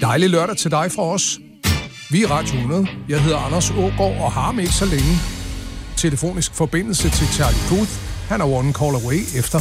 Dejlig lørdag til dig fra os. Vi er Radio 100. Jeg hedder Anders Aagaard og har om ikke så længe telefonisk forbindelse til Charlie Puth. Han er one call away efter